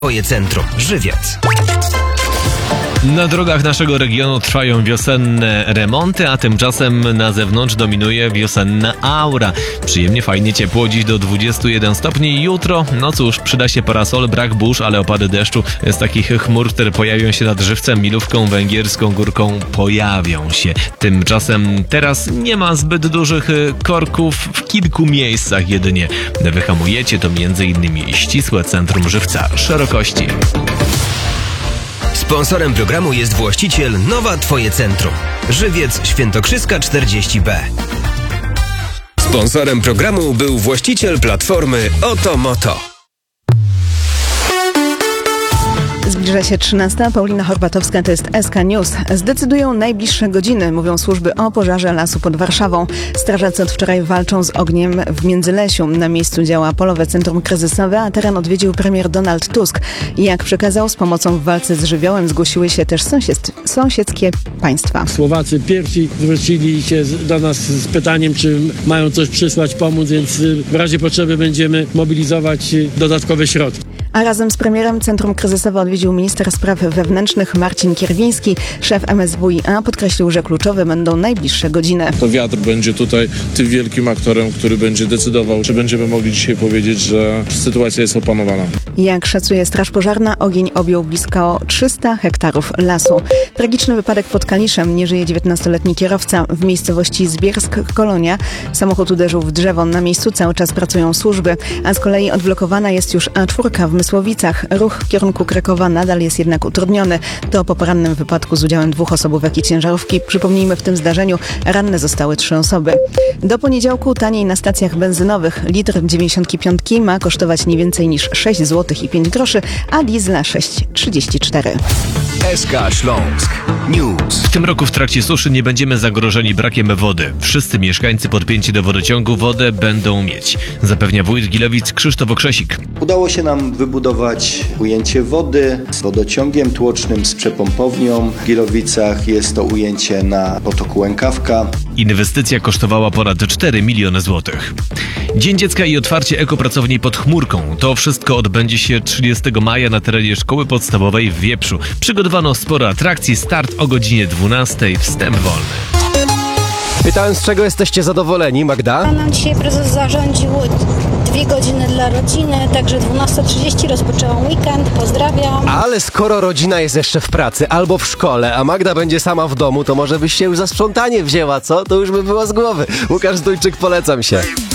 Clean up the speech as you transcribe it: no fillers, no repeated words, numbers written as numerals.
Twoje centrum. Żywiec. Na drogach naszego regionu trwają wiosenne remonty, a tymczasem na zewnątrz dominuje wiosenna aura. Przyjemnie, fajnie ciepło, dziś do 21 stopni. Jutro, no cóż, przyda się parasol, brak burz, ale opady deszczu z takich chmur, które pojawią się nad Żywcem, Milówką, Węgierską Górką, pojawią się. Tymczasem teraz nie ma zbyt dużych korków, w kilku miejscach jedynie wyhamujecie, to m.in. ścisłe centrum Żywca szerokości. Sponsorem programu jest właściciel Nowa Twoje Centrum. Żywiec, Świętokrzyska 40B. Sponsorem programu był właściciel platformy Oto Moto. Zbliża się 13. Paulina Horbatowska, to jest SK News. Zdecydują najbliższe godziny, mówią służby o pożarze lasu pod Warszawą. Strażacy od wczoraj walczą z ogniem w Międzylesiu. Na miejscu działa Polowe Centrum Kryzysowe, a teren odwiedził premier Donald Tusk. Jak przekazał, z pomocą w walce z żywiołem zgłosiły się też sąsiedzkie państwa. Słowacy pierwsi zwrócili się do nas z pytaniem, czy mają coś przysłać, pomóc, więc w razie potrzeby będziemy mobilizować dodatkowe środki. A razem z premierem Centrum Kryzysowe odwiedził minister spraw wewnętrznych Marcin Kierwiński. Szef MSWiA podkreślił, że kluczowe będą najbliższe godziny. To wiatr będzie tutaj tym wielkim aktorem, który będzie decydował, czy będziemy mogli dzisiaj powiedzieć, że sytuacja jest opanowana. Jak szacuje Straż Pożarna, ogień objął blisko 300 hektarów lasu. Tragiczny wypadek pod Kaliszem. Nie żyje 19-letni kierowca. W miejscowości Zbiersk-Kolonia samochód uderzył w drzewo. Na miejscu cały czas pracują służby, a z kolei odblokowana jest już A4 w Mysłowicach. Ruch w kierunku Krakowa nadal jest jednak utrudniony. To po porannym wypadku z udziałem 2 osobówek i ciężarówki. Przypomnijmy, w tym zdarzeniu ranne zostały 3 osoby. Do poniedziałku taniej na stacjach benzynowych. Litr 95 ma kosztować nie więcej niż 6 zł i 5 groszy, a diesla 6,34. SK Śląsk News. W tym roku w trakcie suszy nie będziemy zagrożeni brakiem wody. Wszyscy mieszkańcy podpięci do wodociągu wodę będą mieć, zapewnia wójt Gilowic Krzysztof Okrzesik. Udało się nam wybudować ujęcie wody z wodociągiem tłocznym, z przepompownią. W Gilowicach jest to ujęcie na potoku Łękawka. Inwestycja kosztowała ponad 4 miliony złotych. Dzień Dziecka i otwarcie ekopracowni pod Chmurką. To wszystko odbędzie się 30 maja na terenie szkoły podstawowej w Wieprzu. Przygotowano sporo atrakcji, start o godzinie 12, wstęp wolny. Pytałem, z czego jesteście zadowoleni, Magda? Nam dzisiaj prezes zarządził 2 godziny dla rodziny, także 12:30 rozpoczęłam weekend, pozdrawiam. Ale skoro rodzina jest jeszcze w pracy albo w szkole, a Magda będzie sama w domu, to może byś się już za sprzątanie wzięła, co? To już by było z głowy. Łukasz Zdójczyk, polecam się.